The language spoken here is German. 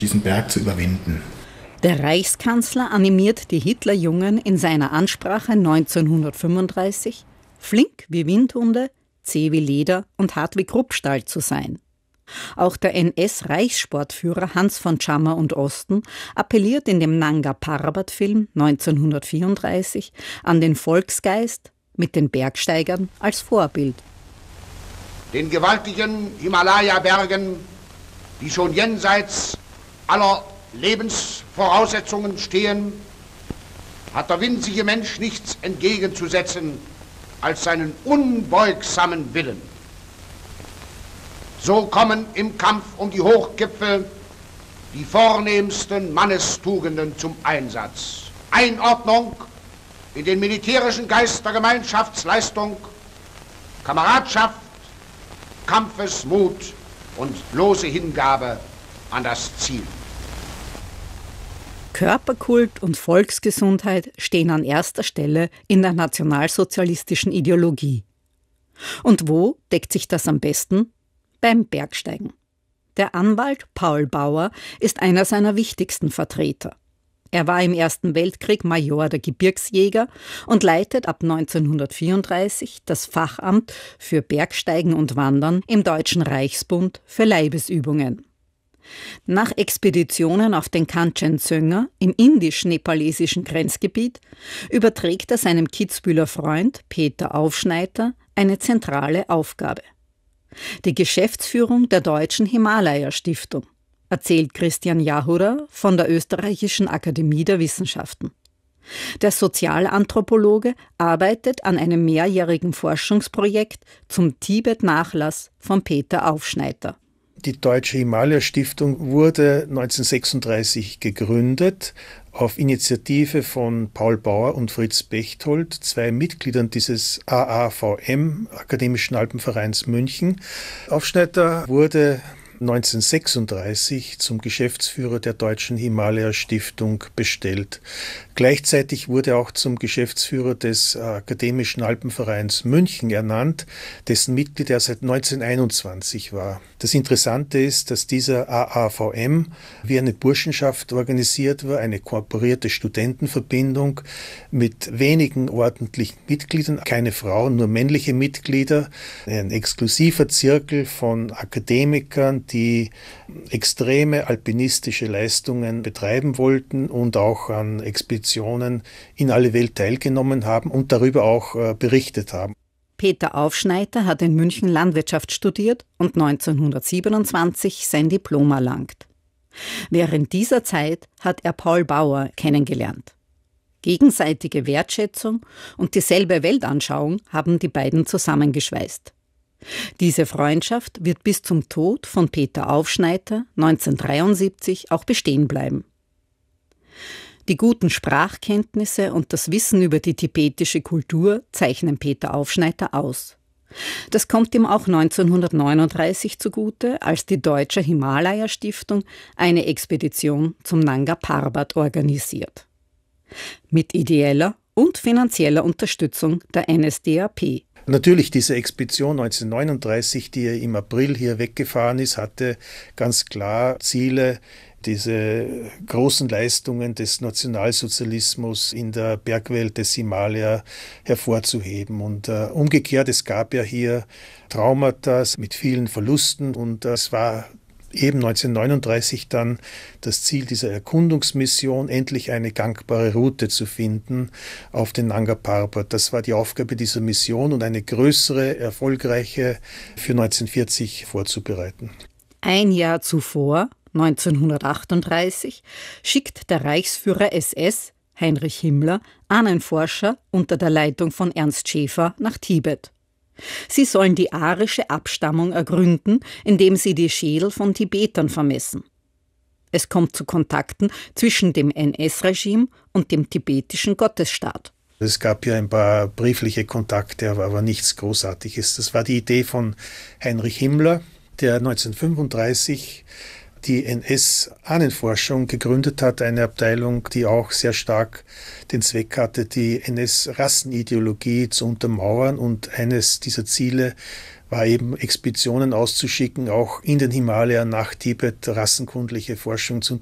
diesen Berg zu überwinden. Der Reichskanzler animiert die Hitlerjungen in seiner Ansprache 1935, flink wie Windhunde, zäh wie Leder und hart wie Kruppstahl zu sein. Auch der NS-Reichssportführer Hans von Tschammer und Osten appelliert in dem Nanga Parbat-Film 1934 an den Volksgeist mit den Bergsteigern als Vorbild. Den gewaltigen Himalaya-Bergen, die schon jenseits aller Lebensvoraussetzungen stehen, hat der winzige Mensch nichts entgegenzusetzen als seinen unbeugsamen Willen. So kommen im Kampf um die Hochgipfel die vornehmsten Mannestugenden zum Einsatz. Einordnung in den militärischen Geist der Gemeinschaftsleistung, Kameradschaft, Kampfesmut und bloße Hingabe an das Ziel. Körperkult und Volksgesundheit stehen an erster Stelle in der nationalsozialistischen Ideologie. Und wo deckt sich das am besten? Beim Bergsteigen. Der Anwalt Paul Bauer ist einer seiner wichtigsten Vertreter. Er war im Ersten Weltkrieg Major der Gebirgsjäger und leitet ab 1934 das Fachamt für Bergsteigen und Wandern im Deutschen Reichsbund für Leibesübungen. Nach Expeditionen auf den Kanchenjunga im indisch-nepalesischen Grenzgebiet überträgt er seinem Kitzbüheler Freund Peter Aufschneider eine zentrale Aufgabe. Die Geschäftsführung der Deutschen Himalaya-Stiftung, erzählt Christian Jahurer von der Österreichischen Akademie der Wissenschaften. Der Sozialanthropologe arbeitet an einem mehrjährigen Forschungsprojekt zum Tibet-Nachlass von Peter Aufschneider. Die Deutsche Himalaya-Stiftung wurde 1936 gegründet auf Initiative von Paul Bauer und Fritz Bechtold, zwei Mitgliedern dieses AAVM, Akademischen Alpenvereins München. Aufschneider wurde 1936 zum Geschäftsführer der Deutschen Himalaya-Stiftung bestellt. Gleichzeitig wurde er auch zum Geschäftsführer des Akademischen Alpenvereins München ernannt, dessen Mitglied er seit 1921 war. Das Interessante ist, dass dieser AAVM wie eine Burschenschaft organisiert war, eine kooperierte Studentenverbindung mit wenigen ordentlichen Mitgliedern, keine Frauen, nur männliche Mitglieder, ein exklusiver Zirkel von Akademikern, die extreme alpinistische Leistungen betreiben wollten und auch an Expeditionen in alle Welt teilgenommen haben und darüber auch berichtet haben. Peter Aufschneider hat in München Landwirtschaft studiert und 1927 sein Diplom erlangt. Während dieser Zeit hat er Paul Bauer kennengelernt. Gegenseitige Wertschätzung und dieselbe Weltanschauung haben die beiden zusammengeschweißt. Diese Freundschaft wird bis zum Tod von Peter Aufschneider 1973 auch bestehen bleiben. Die guten Sprachkenntnisse und das Wissen über die tibetische Kultur zeichnen Peter Aufschneider aus. Das kommt ihm auch 1939 zugute, als die Deutsche Himalaya-Stiftung eine Expedition zum Nanga Parbat organisiert. Mit ideeller und finanzieller Unterstützung der NSDAP. Natürlich, diese Expedition 1939, die im April hier weggefahren ist, hatte ganz klar Ziele, diese großen Leistungen des Nationalsozialismus in der Bergwelt des Himalaya hervorzuheben. Und umgekehrt, es gab ja hier Traumata mit vielen Verlusten und es war eben 1939 dann das Ziel dieser Erkundungsmission, endlich eine gangbare Route zu finden auf den Nanga Parbat. Das war die Aufgabe dieser Mission und eine größere, erfolgreiche für 1940 vorzubereiten. Ein Jahr zuvor, 1938, schickt der Reichsführer SS, Heinrich Himmler, Ahnenforscher unter der Leitung von Ernst Schäfer nach Tibet. Sie sollen die arische Abstammung ergründen, indem sie die Schädel von Tibetern vermessen. Es kommt zu Kontakten zwischen dem NS-Regime und dem tibetischen Gottesstaat. Es gab ja ein paar briefliche Kontakte, aber nichts Großartiges. Das war die Idee von Heinrich Himmler, der 1935 die NS-Ahnenforschung gegründet hat, eine Abteilung, die auch sehr stark den Zweck hatte, die NS-Rassenideologie zu untermauern. Und eines dieser Ziele war eben, Expeditionen auszuschicken, auch in den Himalaya nach Tibet rassenkundliche Forschung zu